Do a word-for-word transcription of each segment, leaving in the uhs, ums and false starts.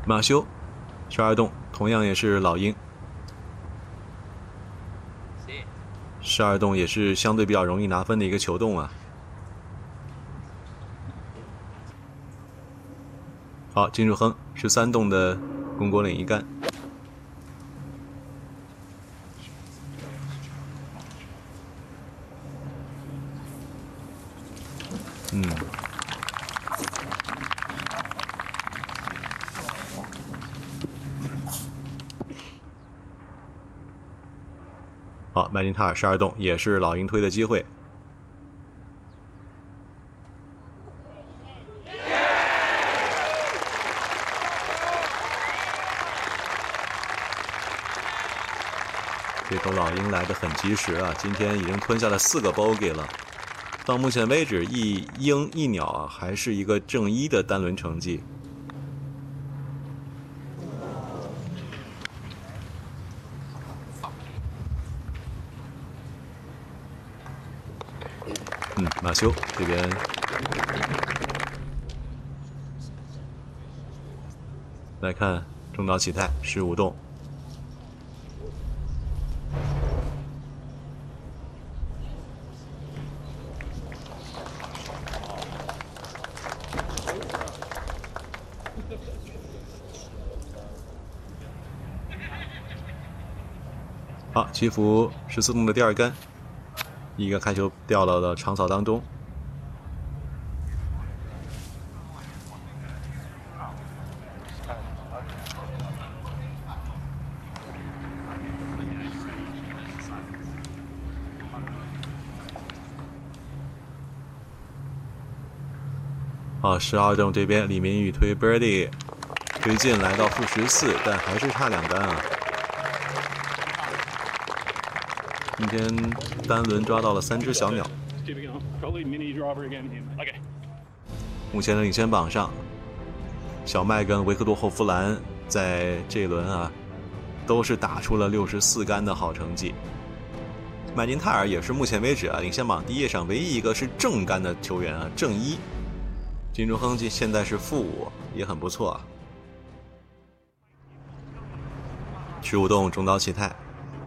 马修，十二洞同样也是老鹰。十二洞也是相对比较容易拿分的一个球洞啊。好，金树亨十三洞的攻果岭一杆。嗯。好，麦金塔尔十二洞也是老鹰推的机会。这头老鹰来得很及时啊！今天已经吞下了四个 bogey 了。到目前为止，一鹰一鸟啊，还是一个正一的单轮成绩。嗯，马修这边来看中岛启太十五洞。好，祈福十四洞的第二杆，一个开球掉到了长草当中。好，十二洞这边李明宇推 birdie， 推进来到负十四，但还是差两杆啊。今天单轮抓到了三只小鸟。目前的领先榜上，小麦跟维克多·霍夫兰在这一轮啊，都是打出了六十四杆的好成绩。麦金泰尔也是目前为止啊领先榜第一页上唯一一个是正杆的球员啊，正一。金钟亨现在是负五，也很不错啊。十五洞中岛启太。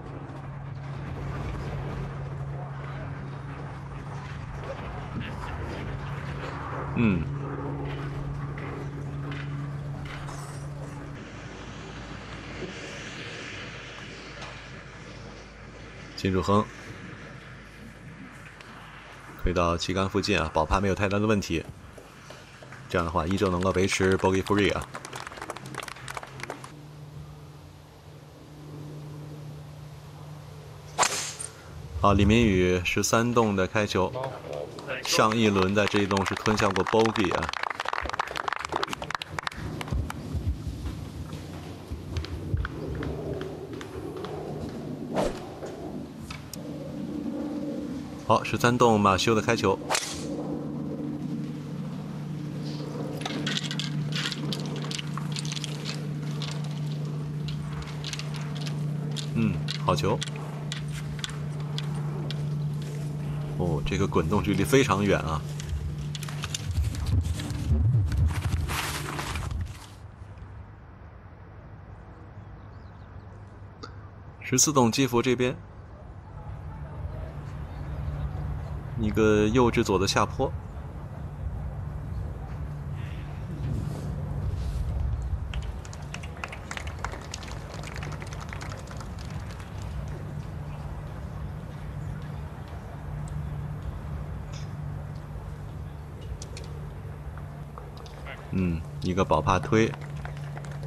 嗯，金柱亨推到旗杆附近啊，保帕没有太大的问题。这样的话，依旧能够维持 bogey free 啊。好，李明宇十三洞的开球，上一轮在这一洞是吞下过 bogey 啊。好，十三洞马修的开球。嗯，好球。哦，这个滚动距离非常远啊。十四洞基福这边，一个右至左的下坡。嗯，一个保帕推，